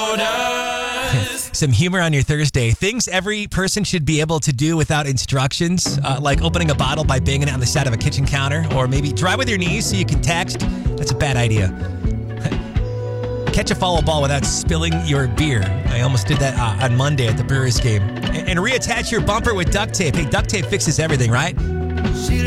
Some humor on your Thursday. Things every person should be able to do without instructions, like opening a bottle by banging it on the side of a kitchen counter, or maybe drive with your knees so you can text. That's a bad idea. Catch a foul ball without spilling your beer. I almost did that on Monday at the Brewers game. And reattach your bumper with duct tape. Hey, duct tape fixes everything, right?